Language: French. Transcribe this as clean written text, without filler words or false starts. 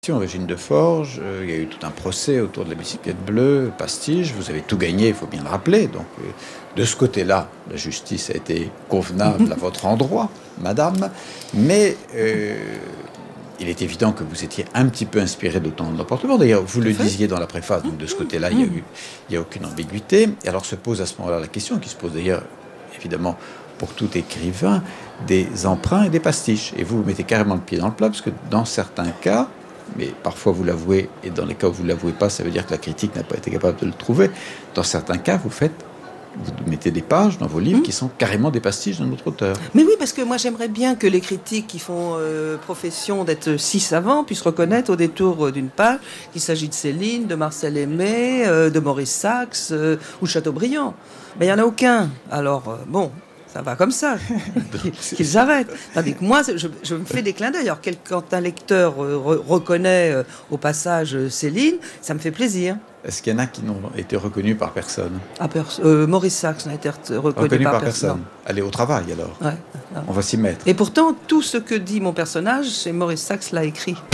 Régine Deforges, il y a eu tout un procès autour de la bicyclette bleue, Pastige, vous avez tout gagné, il faut bien le rappeler. Donc, de ce côté-là, la justice a été convenable à votre endroit, madame. Mais il est évident que vous étiez un petit peu inspiré de ton emportement. D'ailleurs, vous le disiez dans la préface, donc de ce côté-là, il n'y a aucune ambiguïté. Et alors se pose à ce moment-là la question, qui se pose d'ailleurs, évidemment, pour tout écrivain, des emprunts et des pastiches. Et vous mettez carrément le pied dans le plat, parce que dans certains cas, mais parfois vous l'avouez, et dans les cas où vous ne l'avouez pas, ça veut dire que la critique n'a pas été capable de le trouver. Dans certains cas, vous mettez des pages dans vos livres qui sont carrément des pastiches d'un autre auteur. Mais oui, parce que moi j'aimerais bien que les critiques qui font profession d'être si savants puissent reconnaître au détour d'une page qu'il s'agit de Céline, de Marcel Aimé, de Maurice Sachs ou Chateaubriand. Mais il n'y en a aucun. Alors, bon... Ça va comme ça, qu'ils arrêtent. Tandis que moi, je me fais des clins d'œil. Alors, quand un lecteur reconnaît au passage Céline, ça me fait plaisir. Est-ce qu'il y en a qui n'ont été reconnus par personne ? Maurice Sachs n'a été reconnu par personne. Allez au travail alors. Ouais, on va s'y mettre. Et pourtant, tout ce que dit mon personnage, c'est Maurice Sachs l'a écrit.